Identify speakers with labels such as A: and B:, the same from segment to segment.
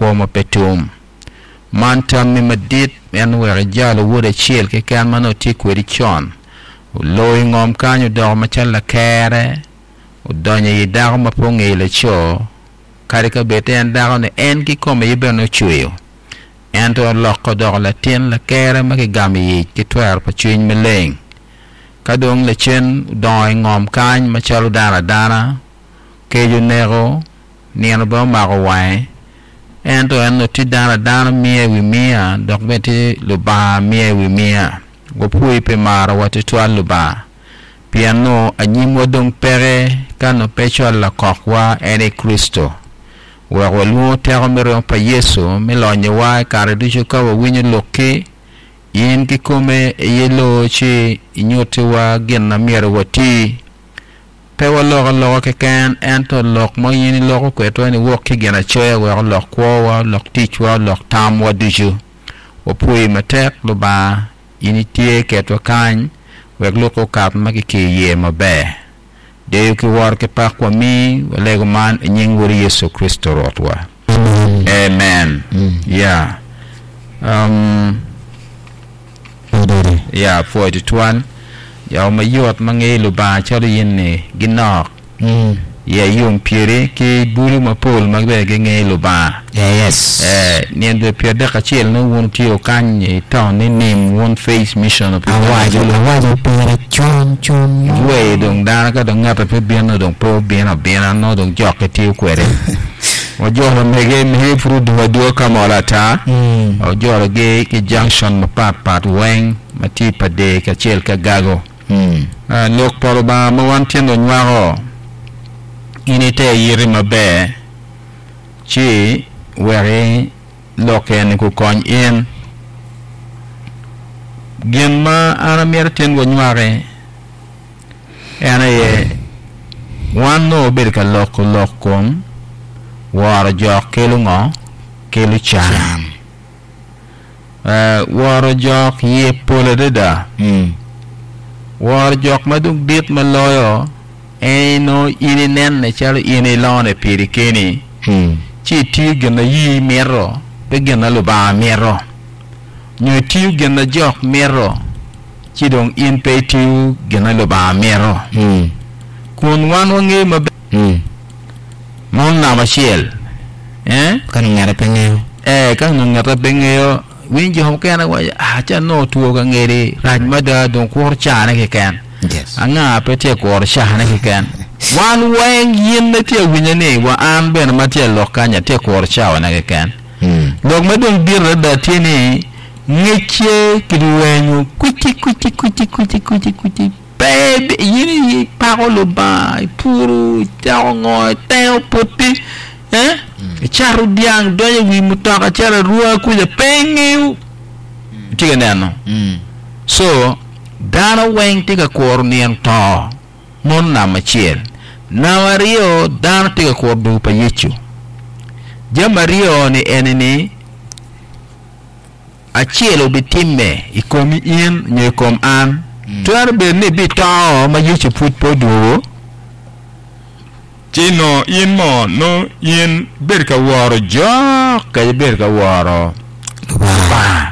A: boma petum mantam mi madit en wera jalo wude chiel ke kan mano ti kwedi chon loy ngom kanyo do ma challa kere udonye yidago maponge ile cho karika bete en dago ne en ki kome yibeno chuyo ento loko do la tien la kere ma ki gami yi ki twer pa chuin meleng kadong le chen do ngom kany ma chalu dara ke yu nego nien bo mago wai ento en no ti dara mie wi mia dok beti lu ba mie wi mia go pui pe mara wati twa lu ba piano anyimo dong pere kano pecho la kokwa ene Kristo wa walu tero mere pa Yesu melonye wa kare dicho ka wa winyo loke yin ki kome yelo chi inyote wa genna mere wati pe wa logo ke kan ento lok mo yin logo ko to ni wok ki gena choya wa lok ko wa lok tich wa lok tam wa dicho wa pui matek lu ba initie ke to kan wek loko kap makiki ye mabe de ki war ke pa kwa mi lego man nying wori Yesu Kristo rotwa amen yeah yeah 41 ya ma yot mangelo ba chari yenne ginok ya yum pire ki buru mapol magbe ngelo ba
B: yes
A: nien de pire de kachel no won tio kan town ni nim one face mission of
B: awajo pire chon
A: we dong da ka dong ngata pe bien no dong pro bien no dong jok ke tio kwere o joro mege me fru do kamola ta o joro ge ki junction ma pat weng mati pade ka chel ka gago lok polo ba mo wan tiendo nwaro inite yiri mabe chi were loken ku kon in gen ma ana merten wo nware ana ye wanno ber ka lokon war jok kelu ngo kelu cham war jok ye pole da war jok maduk dit maloyo no ini nen ne chalo ini lone pirikeni chi ti gena yi mero pe gena lo ba mero nyu ti gena jok mero chi dong in pe ti gena lo ba mero kun wan wange mabe mon na machiel
B: kan ngara pengeo
A: kan ngara pengeo winjo hokena wa cha no tuo ga ngere raj mada don kor cha ne ke kan
B: yes
A: anga pete kor cha ne ke kan wan weng yin ne te winya ne wa an ben ma te lokanya te kor cha ne ke kan lok ma don bir da te ne ngeche kidwenyu kuti baby yini parole ba puru taongo teo poti charu diang doye wi mutaka chara ruwa kuja pengiu tiga nano so dana weng tiga kor nien to mon na machiel na wario dana tiga kor du pa yichu jamario ni enini achielo bitime ikomi in nyekom an tuar be ne bitao ma yichu put podu chino in mo no in berka waro jo ka berka waro ba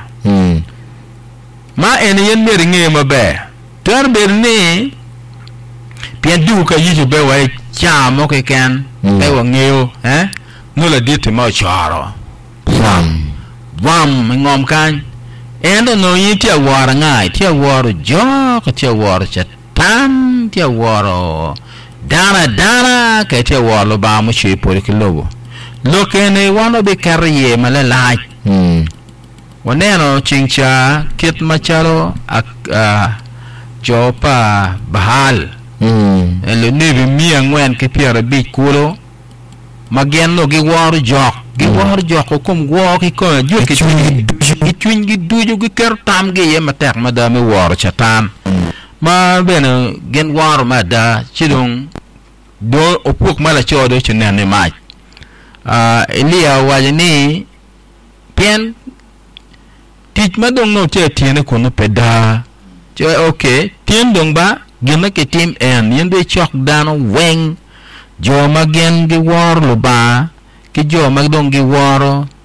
A: ma en yen mer nge ma be tuar be ne pian du ka yichu be wa cha mo ke kan be wa ngeo no la dit ma charo wam ngom kan endo no yiti awara ngai ti awara jo ka ti awara chatan ti awara dana ka ti awara ba mu chi por kilobo lokene wano be kariye malala waneno chingcha kit machalo jopa bahal elo nebi mi angwen ke piara bi kulo mageno gi waru jok ko kom go ki ko jur ki chuin gi duju gi ker tam gi yema tek madame war chatan ma beno gen war ma da chidong do opuk mala chodo chinane ma elia wajani pen tich madong no che tiene kono peda che okay tien dong ba gena ke tim en yende chok dano weng jo magen gi war lo ba ki jo magdong gi waro